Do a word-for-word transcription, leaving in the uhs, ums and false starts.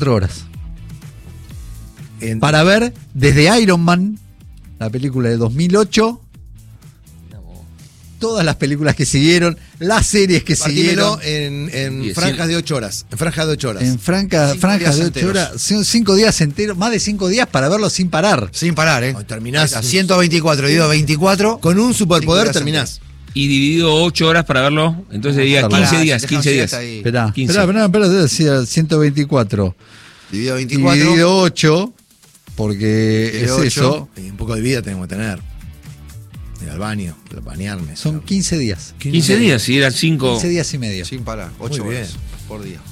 horas. En- Para ver desde Iron Man, la película de dos mil ocho, todas las películas que siguieron, las series que Partímelo siguieron. en, en Y franjas cien- de ocho horas. En franjas de ocho horas. En franca, Cinco franjas días de ocho enteros. horas, son cinco días enteros, más de cinco días para verlo sin parar. Sin parar, ¿eh? Ay, terminás- A ciento veinticuatro dividido veinticuatro. Con un Cinco superpoder días terminás. Y dividido ocho horas para verlo, entonces diría Pará, quince días, dejamos quince ir días. hasta ahí. Esperá, quince. esperá, esperá, esperá, decía ciento veinticuatro. Dividido veinticuatro. Dividido ocho, porque es Dividido eso, ocho. Y un poco de vida tenemos que tener. Ir al baño, bañarme. son quince días. quince días, si eran cinco. quince días y medio. Sin parar. Muy Ocho bien. horas por día.